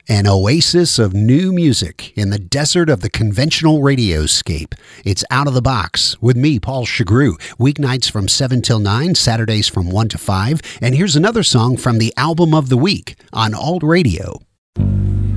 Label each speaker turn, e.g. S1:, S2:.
S1: An oasis of new music in the desert of the conventional radioscape. It's Out of the Box with me, Paul Chagru. Weeknights from 7 till 9, Saturdays from 1 to 5. And here's another song from the Album of the Week on Alt Radio.